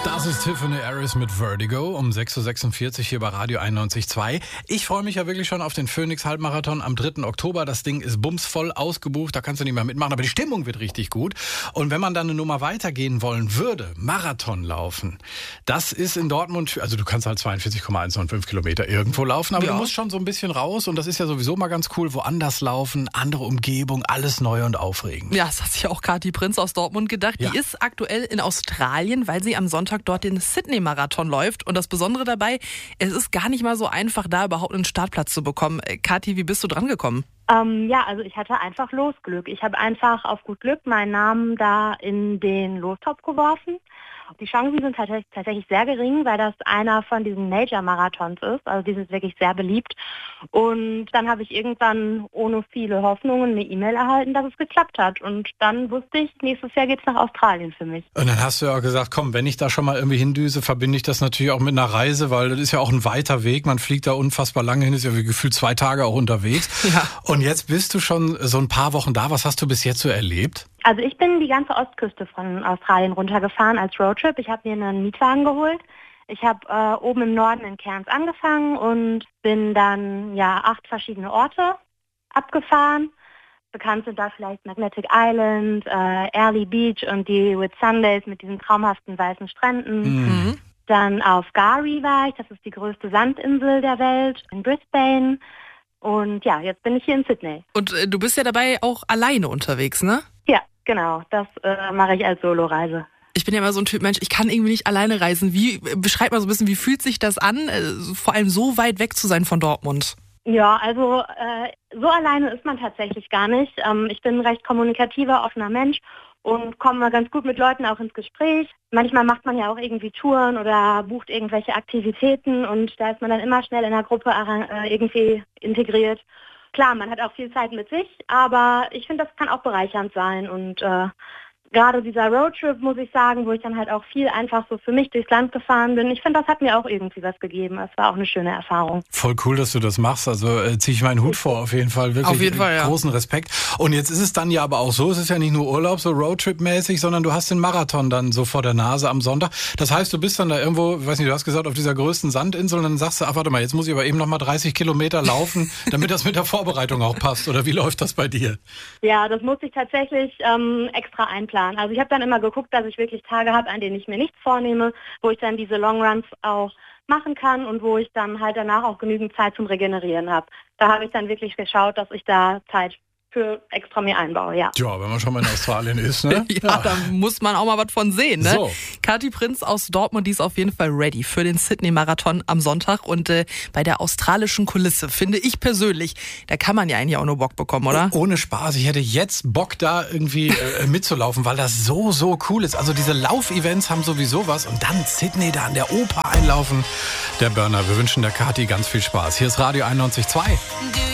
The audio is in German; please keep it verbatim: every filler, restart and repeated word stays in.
Das ist Tiffany Harris mit Vertigo um sechs Uhr sechsundvierzig hier bei Radio einundneunzig Komma zwei. Ich freue mich ja wirklich schon auf den Phoenix-Halbmarathon am dritten Oktober. Das Ding ist bumsvoll ausgebucht, da kannst du nicht mehr mitmachen, aber die Stimmung wird richtig gut. Und wenn man dann eine Nummer weitergehen wollen würde, Marathon laufen, das ist in Dortmund, also du kannst halt zweiundvierzig Komma hundertfünfzehn Kilometer irgendwo laufen, aber ja. Du musst schon so ein bisschen raus und das ist ja sowieso mal ganz cool, woanders laufen, andere Umgebung, alles neu und aufregend. Ja, das hat sich auch Kathi Prinz aus Dortmund gedacht. Ja. Die ist aktuell in Australien, weil sie am Sonntag dort den Sydney-Marathon läuft. Und das Besondere dabei, es ist gar nicht mal so einfach, da überhaupt einen Startplatz zu bekommen. Kathi, wie bist du dran gekommen? Ähm, ja, also ich hatte einfach Losglück. Ich habe einfach auf gut Glück meinen Namen da in den Lostopf geworfen. Die Chancen sind tatsächlich sehr gering, weil das einer von diesen Major-Marathons ist. Also die sind wirklich sehr beliebt. Und dann habe ich irgendwann ohne viele Hoffnungen eine E-Mail erhalten, dass es geklappt hat. Und dann wusste ich, nächstes Jahr geht's nach Australien für mich. Und dann hast du ja auch gesagt, komm, wenn ich da schon mal irgendwie hindüse, verbinde ich das natürlich auch mit einer Reise, weil das ist ja auch ein weiter Weg. Man fliegt da unfassbar lange hin, ist ja wie gefühlt zwei Tage auch unterwegs. Ja. Und jetzt bist du schon so ein paar Wochen da. Was hast du bis jetzt so erlebt? Also ich bin die ganze Ostküste von Australien runtergefahren als Roadtrip. Ich habe mir einen Mietwagen geholt. Ich habe äh, oben im Norden in Cairns angefangen und bin dann ja acht verschiedene Orte abgefahren. Bekannt sind da vielleicht Magnetic Island, äh, Early Beach und die Whitsundays mit diesen traumhaften weißen Stränden. Mhm. Dann auf Gari war ich, das ist die größte Sandinsel der Welt, in Brisbane. Und ja, jetzt bin ich hier in Sydney. Und äh, du bist ja dabei auch alleine unterwegs, ne? Ja, genau. Das äh, mache ich als Soloreise. Ich bin ja immer so ein Typ Mensch, ich kann irgendwie nicht alleine reisen. Wie, beschreib mal so ein bisschen, wie fühlt sich das an, äh, vor allem so weit weg zu sein von Dortmund? Ja, also äh, so alleine ist man tatsächlich gar nicht. Ähm, ich bin ein recht kommunikativer, offener Mensch und komme mal ganz gut mit Leuten auch ins Gespräch. Manchmal macht man ja auch irgendwie Touren oder bucht irgendwelche Aktivitäten und da ist man dann immer schnell in der Gruppe äh, irgendwie integriert. Klar, man hat auch viel Zeit mit sich, aber ich finde, das kann auch bereichernd sein und äh, gerade dieser Roadtrip, muss ich sagen, wo ich dann halt auch viel einfach so für mich durchs Land gefahren bin. Ich finde, das hat mir auch irgendwie was gegeben. Es war auch eine schöne Erfahrung. Voll cool, dass du das machst. Also äh, ziehe ich meinen Hut vor, auf jeden Fall. Wirklich auf jeden Fall, ja. Großen Respekt. Und jetzt ist es dann ja aber auch so, es ist ja nicht nur Urlaub, so Roadtrip-mäßig, sondern du hast den Marathon dann so vor der Nase am Sonntag. Das heißt, du bist dann da irgendwo, ich weiß nicht, du hast gesagt, auf dieser größten Sandinsel und dann sagst du, ach warte mal, jetzt muss ich aber eben noch mal dreißig Kilometer laufen, damit das mit der Vorbereitung auch passt. Oder wie läuft das bei dir? Ja, das muss ich tatsächlich ähm, extra einplanen. Also ich habe dann immer geguckt, dass ich wirklich Tage habe, an denen ich mir nichts vornehme, wo ich dann diese Longruns auch machen kann und wo ich dann halt danach auch genügend Zeit zum Regenerieren habe. Da habe ich dann wirklich geschaut, dass ich da Zeit für extra mir einbaue, ja. Ja, wenn man schon mal in Australien ist, ne? ja, ja, da muss man auch mal was von sehen, ne? So. Kathi Prinz aus Dortmund, die ist auf jeden Fall ready für den Sydney-Marathon am Sonntag und äh, bei der australischen Kulisse, finde ich persönlich, da kann man ja eigentlich auch nur Bock bekommen, oder? Oh, ohne Spaß, ich hätte jetzt Bock da irgendwie äh, mitzulaufen, weil das so, so cool ist. Also diese Laufevents haben sowieso was und dann Sydney da an der Oper einlaufen. Der Burner, wir wünschen der Kathi ganz viel Spaß. Hier ist Radio einundneunzig Komma zwei.